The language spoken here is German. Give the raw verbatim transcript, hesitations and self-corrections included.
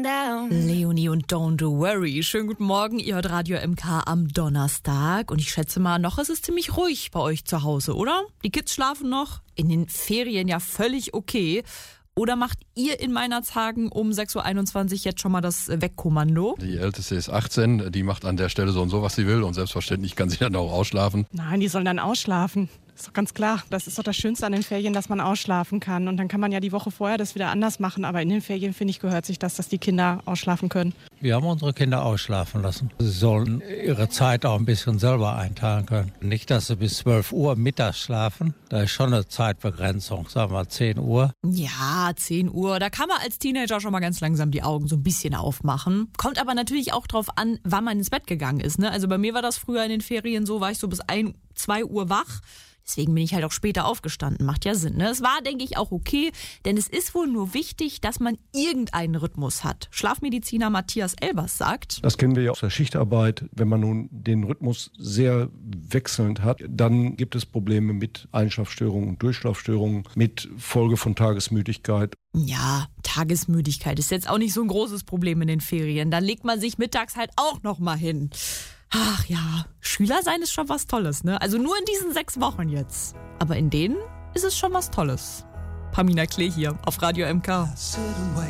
Leonie und Don't Worry. Schönen guten Morgen, ihr hört Radio M K am Donnerstag. Und ich schätze mal, noch ist es ziemlich ruhig bei euch zu Hause, oder? Die Kids schlafen noch. In den Ferien ja völlig okay. Oder macht ihr in Weihnachtshagen um sechs Uhr einundzwanzig jetzt schon mal das Wegkommando? Die Älteste ist achtzehn, die macht an der Stelle so und so, was sie will. Und selbstverständlich kann sie dann auch ausschlafen. Nein, die sollen dann ausschlafen. Ist doch ganz klar. Das ist doch das Schönste an den Ferien, dass man ausschlafen kann. Und dann kann man ja die Woche vorher das wieder anders machen. Aber in den Ferien, finde ich, gehört sich das, dass die Kinder ausschlafen können. Wir haben unsere Kinder ausschlafen lassen. Sie sollen ihre Zeit auch ein bisschen selber einteilen können. Nicht, dass sie bis zwölf Uhr mittags schlafen. Da ist schon eine Zeitbegrenzung, sagen wir zehn Uhr. Ja, zehn Uhr. Da kann man als Teenager schon mal ganz langsam die Augen so ein bisschen aufmachen. Kommt aber natürlich auch drauf an, wann man ins Bett gegangen ist. Ne? Also bei mir war das früher in den Ferien so, war ich so bis ein, zwei Uhr wach. Deswegen bin ich halt auch später aufgestanden. Macht ja Sinn, ne? Es war, denke ich, auch okay, denn es ist wohl nur wichtig, dass man irgendeinen Rhythmus hat. Schlafmediziner Matthias Elbers sagt: Das kennen wir ja aus der Schichtarbeit. Wenn man nun den Rhythmus sehr wechselnd hat, dann gibt es Probleme mit Einschlafstörungen und Durchschlafstörungen, mit Folge von Tagesmüdigkeit. Ja, Tagesmüdigkeit ist jetzt auch nicht so ein großes Problem in den Ferien. Dann legt man sich mittags halt auch noch mal hin. Ach ja, Schüler sein ist schon was Tolles, ne? Also nur in diesen sechs Wochen jetzt. Aber in denen ist es schon was Tolles. Pamina Klee hier auf Radio M K.